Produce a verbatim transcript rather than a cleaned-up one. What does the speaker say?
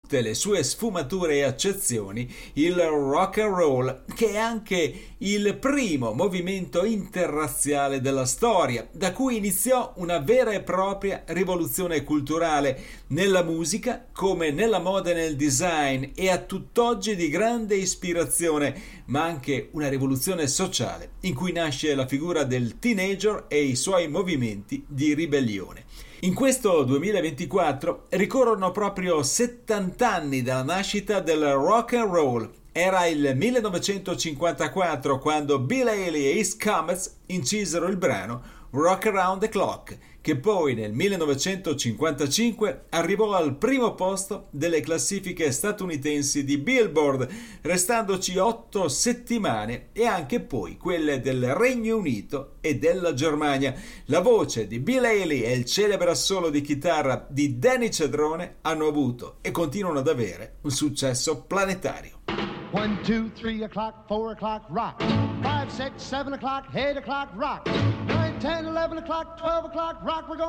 tutte le sue sfumature e accezioni, il rock and roll, che è anche il primo movimento interrazziale della storia, da cui iniziò una vera e propria rivoluzione culturale nella musica come nella moda e nel design, e a tutt'oggi di grande ispirazione, ma anche una rivoluzione sociale in cui nasce la figura del teenager e i suoi movimenti di ribellione. In questo duemilaventiquattro ricorrono proprio settanta anni dalla nascita del rock and roll. Era il millenovecentocinquantaquattro quando Bill Haley e East Comets incisero il brano Rock Around the Clock, che poi nel millenovecentocinquantacinque arrivò al primo posto delle classifiche statunitensi di Billboard, restandoci otto settimane, e anche poi quelle del Regno Unito e della Germania. La voce di Bill Haley e il celebre assolo di chitarra di Danny Cedrone hanno avuto e continuano ad avere un successo planetario. One, two, three o'clock, four o'clock, rock. Five, six, seven o'clock, eight o'clock, rock. Nine, ten, eleven o'clock, twelve o'clock, rock. We're going